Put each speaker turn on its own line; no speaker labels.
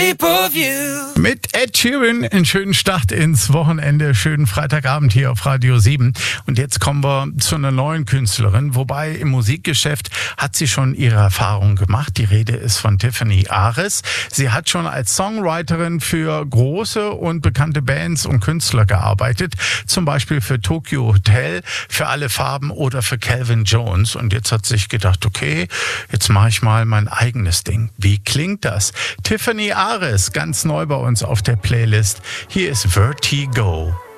Mit Ed Sheeran einen schönen Start ins Wochenende, schönen Freitagabend hier auf Radio 7. Und jetzt kommen wir zu einer neuen Künstlerin, wobei im Musikgeschäft hat sie schon ihre Erfahrungen gemacht. Die Rede ist von Tiffany Ares. Sie hat schon als Songwriterin für große und bekannte Bands und Künstler gearbeitet, zum Beispiel für Tokyo Hotel, für Alle Farben oder für Calvin Jones. Und jetzt hat sie sich gedacht, okay, jetzt mache ich mal mein eigenes Ding. Wie klingt das? Tiffany Ares, ganz neu bei uns auf der Playlist. Hier ist Vertigo.